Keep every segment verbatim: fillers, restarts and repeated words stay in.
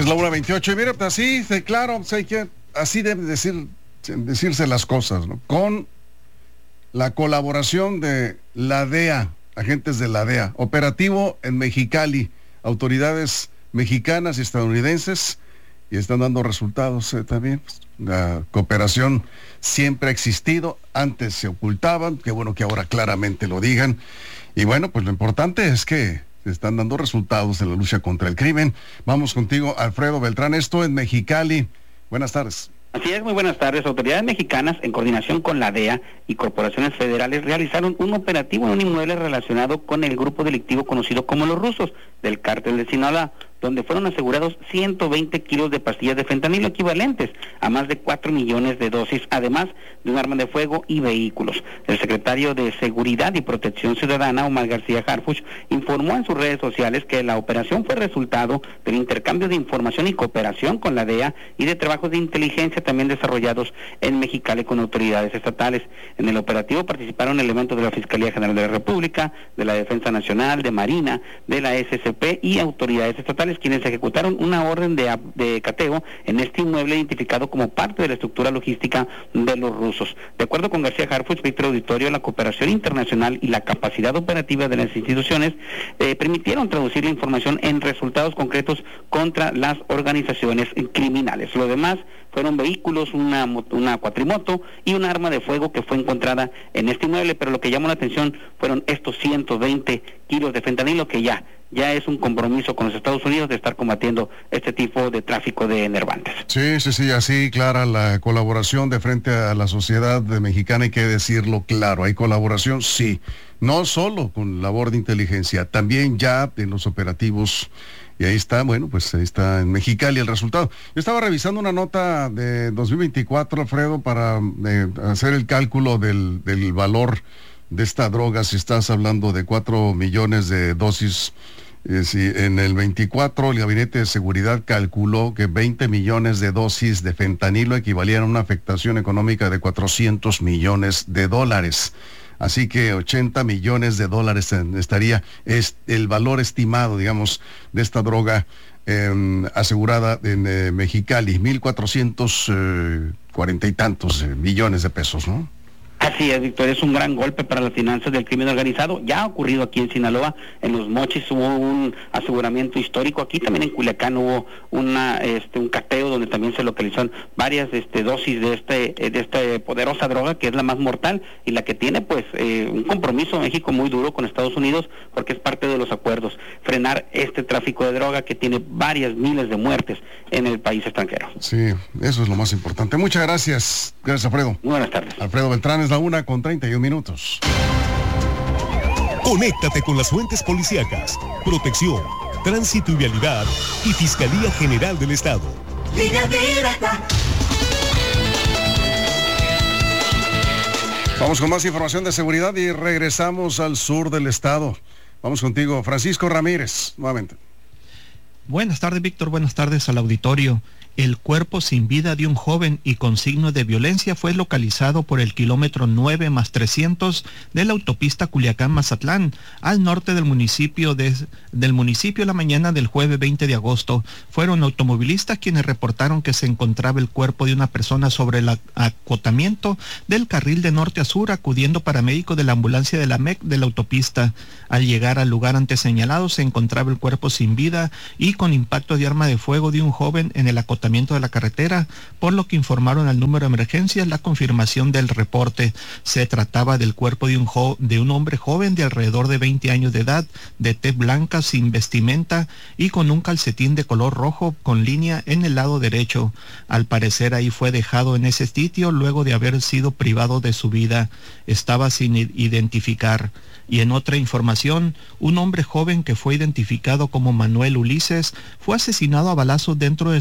Es la una veintiocho y mira, así, claro, hay que, así deben decir, decirse las cosas, ¿no? Con la colaboración de la D E A, agentes de la D E A, operativo en Mexicali, autoridades mexicanas y estadounidenses, y están dando resultados eh, también. La cooperación siempre ha existido, antes se ocultaban, qué bueno que ahora claramente lo digan, y bueno, pues lo importante es que se están dando resultados en la lucha contra el crimen. Vamos contigo, Alfredo Beltrán, esto en Mexicali. Buenas tardes. Así es, muy buenas tardes. Autoridades mexicanas, en coordinación con la D E A y corporaciones federales, realizaron un operativo en un inmueble relacionado con el grupo delictivo conocido como Los Rusos, del cártel de Sinaloa, donde fueron asegurados ciento veinte kilos de pastillas de fentanilo equivalentes a más de cuatro millones de dosis, además de un arma de fuego y vehículos. El secretario de Seguridad y Protección Ciudadana, Omar García Harfuch, informó en sus redes sociales que la operación fue resultado del intercambio de información y cooperación con la D E A y de trabajos de inteligencia también desarrollados en Mexicali con autoridades estatales. En el operativo participaron elementos de la Fiscalía General de la República, de la Defensa Nacional, de Marina, de la S S P y autoridades estatales, quienes ejecutaron una orden de, de cateo en este inmueble identificado como parte de la estructura logística de Los Rusos. De acuerdo con García Harfuch, Víctor Auditorio, la cooperación internacional y la capacidad operativa de las instituciones eh, permitieron traducir la información en resultados concretos contra las organizaciones criminales. Lo demás fueron vehículos, una, una cuatrimoto y un arma de fuego que fue encontrada en este inmueble, pero lo que llamó la atención fueron estos ciento veinte kilos de fentanilo, que ya ya es un compromiso con los Estados Unidos de estar combatiendo este tipo de tráfico de enervantes. Sí, sí, sí, así clara la colaboración de frente a la sociedad mexicana, hay que decirlo claro, hay colaboración, sí, no solo con labor de inteligencia, también ya en los operativos, y ahí está, bueno, pues ahí está en Mexicali el resultado. Yo estaba revisando una nota de dos mil veinticuatro, Alfredo, para eh, hacer el cálculo del, del valor de esta droga, si estás hablando de cuatro millones de dosis. Eh, si en el veinticuatro el Gabinete de Seguridad calculó que veinte millones de dosis de fentanilo equivalían a una afectación económica de cuatrocientos millones de dólares. Así que ochenta millones de dólares estaría es el valor estimado, digamos, de esta droga eh, asegurada en eh, Mexicali, mil cuatrocientos cuarenta y tantos eh, millones de pesos, ¿no? Así es, Víctor, es un gran golpe para las finanzas del crimen organizado. Ya ha ocurrido aquí en Sinaloa, en Los Mochis hubo un aseguramiento histórico, aquí también en Culiacán hubo una este un cateo donde también se localizaron varias este dosis de este de esta poderosa droga, que es la más mortal y la que tiene pues eh, un compromiso México muy duro con Estados Unidos, porque es parte de los acuerdos, frenar este tráfico de droga que tiene varias miles de muertes en el país extranjero. Sí, eso es lo más importante. Muchas gracias. Gracias, Alfredo. Muy buenas tardes. Alfredo Beltrán, es la una con treinta y un minutos. Conéctate con las fuentes policíacas, protección, tránsito y vialidad y Fiscalía General del Estado. Línea directa. Vamos con más información de seguridad y regresamos al sur del estado. Vamos contigo, Francisco Ramírez, nuevamente. Buenas tardes, Víctor. Buenas tardes al auditorio. El cuerpo sin vida de un joven y con signos de violencia fue localizado por el kilómetro nueve más trescientos de la autopista Culiacán-Mazatlán, al norte del municipio de, del municipio la mañana del jueves veinte de agosto. Fueron automovilistas quienes reportaron que se encontraba el cuerpo de una persona sobre el acotamiento del carril de norte a sur, acudiendo paramédicos de la ambulancia de la M E C de la autopista. Al llegar al lugar antes señalado se encontraba el cuerpo sin vida y con impacto de arma de fuego de un joven en el acotamiento de la carretera, por lo que informaron al número de emergencias la confirmación del reporte. Se trataba del cuerpo de un, jo de un hombre joven de alrededor de veinte años de edad, de tez blanca, sin vestimenta y con un calcetín de color rojo con línea en el lado derecho. Al parecer ahí fue dejado en ese sitio luego de haber sido privado de su vida. Estaba sin identificar. Y en otra información, un hombre joven que fue identificado como Manuel Ulises fue asesinado a balazos dentro de su vivienda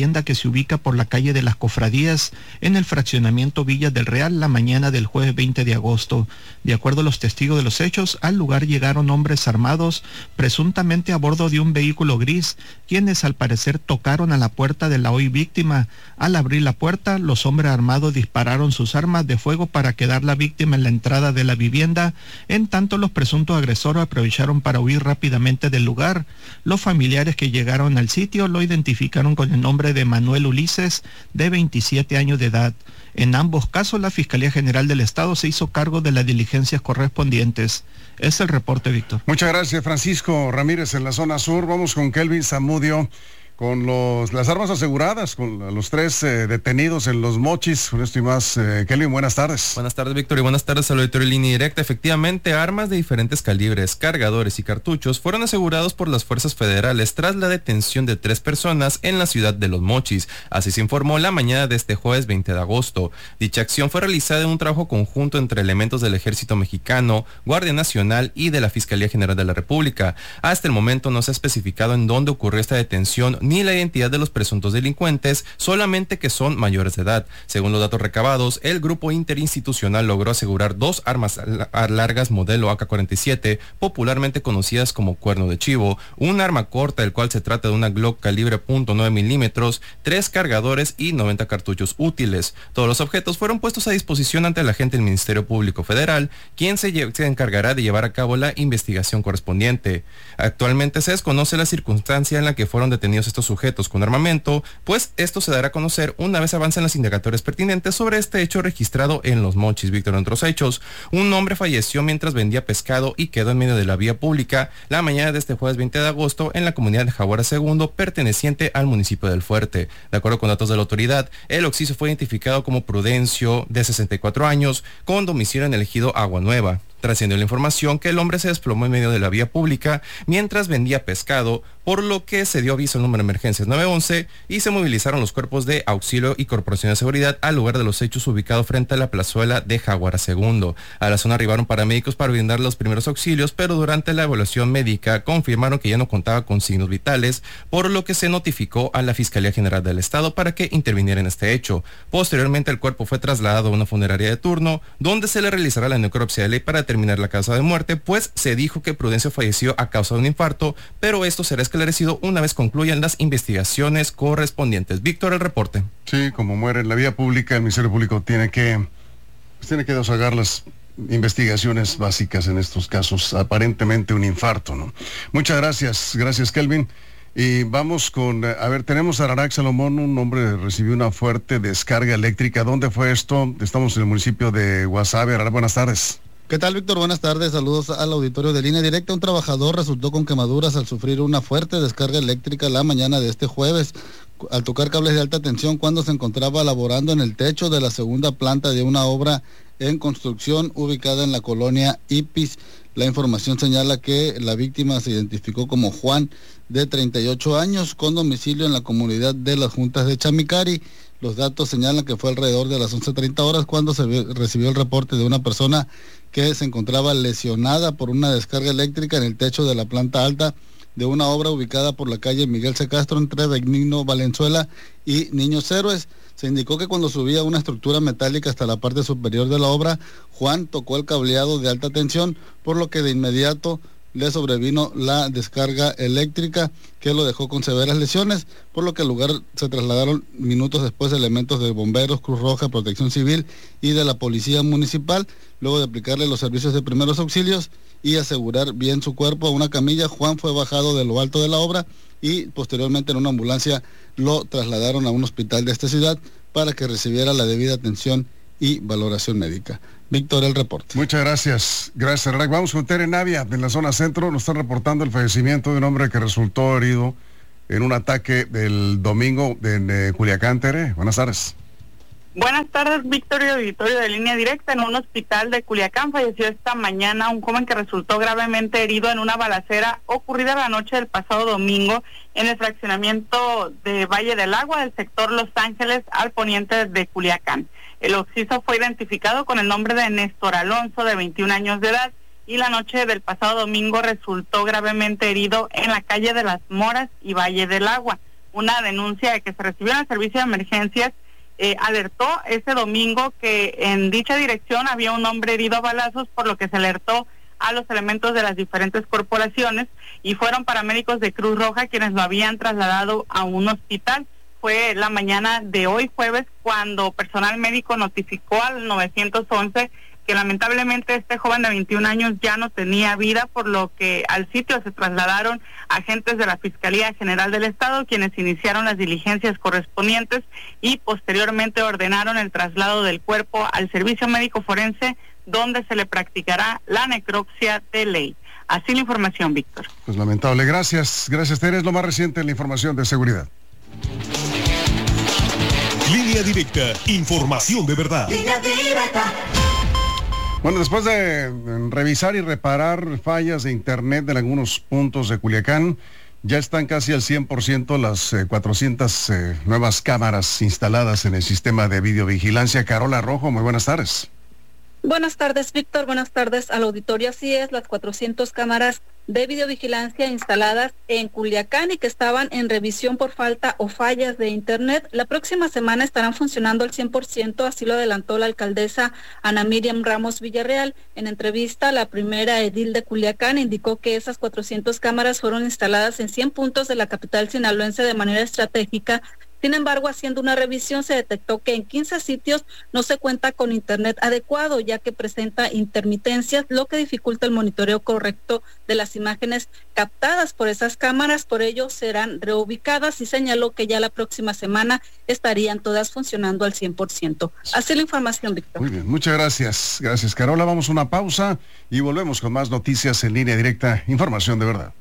vivienda que se ubica por la calle de las Cofradías en el fraccionamiento Villa del Real la mañana del jueves veinte de agosto. De acuerdo a los testigos de los hechos, al lugar llegaron hombres armados, presuntamente a bordo de un vehículo gris, quienes al parecer tocaron a la puerta de la hoy víctima. Al abrir la puerta, los hombres armados dispararon sus armas de fuego para quedar la víctima en la entrada de la vivienda. En tanto, los presuntos agresores aprovecharon para huir rápidamente del lugar. Los familiares que llegaron al sitio lo identificaron con el nombre de Manuel Ulises, de veintisiete años de edad. En ambos casos, la Fiscalía General del Estado se hizo cargo de las diligencias correspondientes. Es el reporte, Víctor. Muchas gracias, Francisco Ramírez, en la zona sur. Vamos con Kelvin Zamudio, con los, las armas aseguradas, con los tres eh, detenidos en Los Mochis. Con esto y más, eh, Kelvin, buenas tardes. Buenas tardes, Víctor, y buenas tardes al auditorio de Línea Directa. Efectivamente, armas de diferentes calibres, cargadores y cartuchos fueron asegurados por las fuerzas federales tras la detención de tres personas en la ciudad de Los Mochis. Así se informó la mañana de este jueves veinte de agosto. Dicha acción fue realizada en un trabajo conjunto entre elementos del Ejército Mexicano, Guardia Nacional y de la Fiscalía General de la República. Hasta el momento no se ha especificado en dónde ocurrió esta detención ni la identidad de los presuntos delincuentes, solamente que son mayores de edad. Según los datos recabados, el grupo interinstitucional logró asegurar dos armas largas modelo A K cuarenta y siete, popularmente conocidas como cuerno de chivo, un arma corta, el cual se trata de una Glock calibre punto nueve milímetros, tres cargadores y noventa cartuchos útiles. Todos los objetos fueron puestos a disposición ante el agente del Ministerio Público Federal, quien se, se encargará de llevar a cabo la investigación correspondiente. Actualmente se desconoce la circunstancia en la que fueron detenidos estos sujetos con armamento, pues esto se dará a conocer una vez avancen las indagatorias pertinentes sobre este hecho registrado en Los Mochis. Víctor, en otros hechos, un hombre falleció mientras vendía pescado y quedó en medio de la vía pública la mañana de este jueves veinte de agosto en la comunidad de Jaguara segundo, perteneciente al municipio del Fuerte. De acuerdo con datos de la autoridad, el occiso fue identificado como Prudencio, de sesenta y cuatro años, con domicilio en el ejido Agua Nueva. Trascendió la información que el hombre se desplomó en medio de la vía pública mientras vendía pescado, por lo que se dio aviso al número de emergencias nueve once y se movilizaron los cuerpos de auxilio y corporación de seguridad al lugar de los hechos, ubicado frente a la plazuela de Jaguara segundo. A la zona arribaron paramédicos para brindar los primeros auxilios, pero durante la evaluación médica confirmaron que ya no contaba con signos vitales, por lo que se notificó a la Fiscalía General del Estado para que interviniera en este hecho. Posteriormente, el cuerpo fue trasladado a una funeraria de turno, donde se le realizará la necropsia de ley para terminar la causa de muerte, pues se dijo que Prudencio falleció a causa de un infarto, pero esto será esclarecido una vez concluyan las investigaciones correspondientes. Víctor, el reporte. Sí, como muere en la vía pública, el Ministerio Público tiene que, pues, tiene que desahogar las investigaciones básicas en estos casos, aparentemente un infarto, ¿no? Muchas gracias, gracias, Kelvin. Y vamos con, a ver, tenemos a Ararak Salomón, un hombre recibió una fuerte descarga eléctrica. ¿Dónde fue esto? Estamos en el municipio de Guasave. Ararak, buenas tardes. ¿Qué tal, Víctor? Buenas tardes, saludos al auditorio de Línea Directa. Un trabajador resultó con quemaduras al sufrir una fuerte descarga eléctrica la mañana de este jueves, al tocar cables de alta tensión cuando se encontraba laborando en el techo de la segunda planta de una obra en construcción ubicada en la colonia Ipis. La información señala que la víctima se identificó como Juan, de treinta y ocho años, con domicilio en la comunidad de Las Juntas de Chamicari. Los datos señalan que fue alrededor de las once treinta horas cuando se recibió el reporte de una persona que se encontraba lesionada por una descarga eléctrica en el techo de la planta alta de una obra ubicada por la calle Miguel C. Castro entre Benigno Valenzuela y Niños Héroes. Se indicó que cuando subía una estructura metálica hasta la parte superior de la obra, Juan tocó el cableado de alta tensión, por lo que de inmediato le sobrevino la descarga eléctrica que lo dejó con severas lesiones, por lo que al lugar se trasladaron minutos después elementos de bomberos, Cruz Roja, Protección Civil y de la Policía Municipal. Luego de aplicarle los servicios de primeros auxilios y asegurar bien su cuerpo a una camilla, Juan fue bajado de lo alto de la obra y posteriormente en una ambulancia lo trasladaron a un hospital de esta ciudad para que recibiera la debida atención y valoración médica. Víctor, el reporte. Muchas gracias. Gracias, Ararak. Vamos con Tere Navia, en la zona centro. Nos están reportando el fallecimiento de un hombre que resultó herido en un ataque del domingo en eh, Culiacán. Tere, buenas tardes. Buenas tardes, Víctor, y auditorio de Línea Directa. En un hospital de Culiacán falleció esta mañana un joven que resultó gravemente herido en una balacera ocurrida la noche del pasado domingo en el fraccionamiento de Valle del Agua, del sector Los Ángeles, al poniente de Culiacán. El occiso fue identificado con el nombre de Néstor Alonso, de veintiún años de edad, y la noche del pasado domingo resultó gravemente herido en la calle de las Moras y Valle del Agua. una denuncia de que se recibió en el servicio de emergencias. Eh, alertó ese domingo que en dicha dirección había un hombre herido a balazos, por lo que se alertó a los elementos de las diferentes corporaciones y fueron paramédicos de Cruz Roja quienes lo habían trasladado a un hospital. Fue la mañana de hoy jueves cuando personal médico notificó al nueve once que lamentablemente este joven de veintiún años ya no tenía vida, por lo que al sitio se trasladaron agentes de la Fiscalía General del Estado, quienes iniciaron las diligencias correspondientes y posteriormente ordenaron el traslado del cuerpo al Servicio Médico Forense, donde se le practicará la necropsia de ley. Así la información, Víctor. Pues lamentable. Gracias. Gracias, Tere. Es lo más reciente en la información de seguridad. Línea Directa, información de verdad. Línea Directa. Bueno, después de revisar y reparar fallas de internet en algunos puntos de Culiacán, ya están casi al cien por ciento las eh, cuatrocientas eh, nuevas cámaras instaladas en el sistema de videovigilancia. Carola Rojo, muy buenas tardes. Buenas tardes, Víctor. Buenas tardes al auditorio. Así es, las cuatrocientas cámaras de videovigilancia instaladas en Culiacán y que estaban en revisión por falta o fallas de internet, la próxima semana estarán funcionando al cien por ciento, así lo adelantó la alcaldesa Ana Miriam Ramos Villarreal. En entrevista, la primera edil de Culiacán indicó que esas cuatrocientas cámaras fueron instaladas en cien puntos de la capital sinaloense de manera estratégica. Sin embargo, haciendo una revisión se detectó que en quince sitios no se cuenta con internet adecuado, ya que presenta intermitencias, lo que dificulta el monitoreo correcto de las imágenes captadas por esas cámaras. Por ello serán reubicadas y señaló que ya la próxima semana estarían todas funcionando al cien por ciento. Así la información, Víctor. Muy bien, muchas gracias. Gracias, Carola. Vamos a una pausa y volvemos con más noticias en Línea Directa. Información de verdad.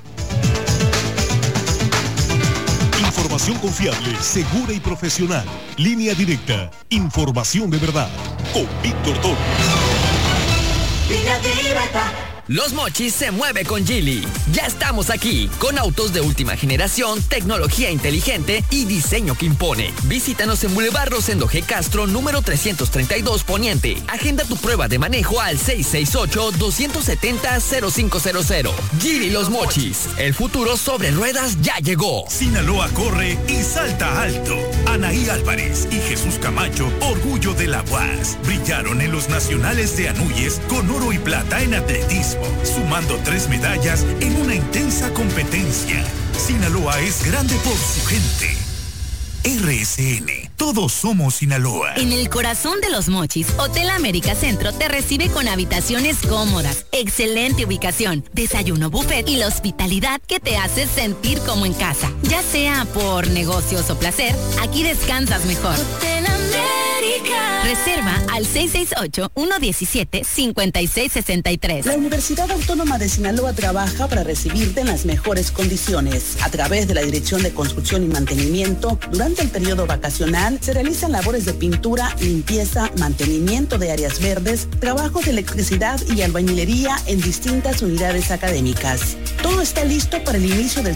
Información confiable, segura y profesional. Línea Directa, información de verdad. Con Víctor Toro. Línea Directa. Los Mochis se mueve con Geely. Ya estamos aquí, con autos de última generación, tecnología inteligente y diseño que impone. Visítanos en Boulevard Rosendo G. Castro, número trescientos treinta y dos Poniente. Agenda tu prueba de manejo al seis seis ocho, dos siete cero, cero cinco cero cero. Geely Los Mochis. El futuro sobre ruedas ya llegó. Sinaloa corre y salta alto. Anaí Álvarez y Jesús Camacho, orgullo de la U A S, brillaron en los nacionales de Anúyes con oro y plata en atletismo, sumando tres medallas en una intensa competencia. Sinaloa es grande por su gente. R S N, todos somos Sinaloa. En el corazón de Los Mochis, Hotel América Centro te recibe con habitaciones cómodas, excelente ubicación, desayuno buffet y la hospitalidad que te hace sentir como en casa. Ya sea por negocios o placer, aquí descansas mejor. Hotel América. Reserva al seis seis ocho, uno uno siete, cinco seis seis tres. La Universidad Autónoma de Sinaloa trabaja para recibirte en las mejores condiciones. A través de la Dirección de Construcción y Mantenimiento, durante el periodo vacacional se realizan labores de pintura, limpieza, mantenimiento de áreas verdes, trabajos de electricidad y albañilería en distintas unidades académicas. Todo está listo para el inicio del